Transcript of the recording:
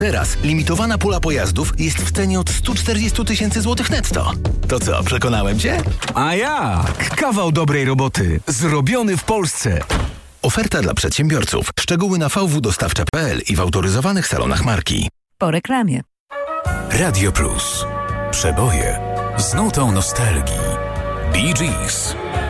Teraz limitowana pula pojazdów jest w cenie od 140 000 złotych netto. To co, przekonałem Cię? A jak? Kawał dobrej roboty. Zrobiony w Polsce. Oferta dla przedsiębiorców. Szczegóły na vwdostawcza.pl i w autoryzowanych salonach marki. Po reklamie. Radio Plus. Przeboje z nutą nostalgii. Bee Gees.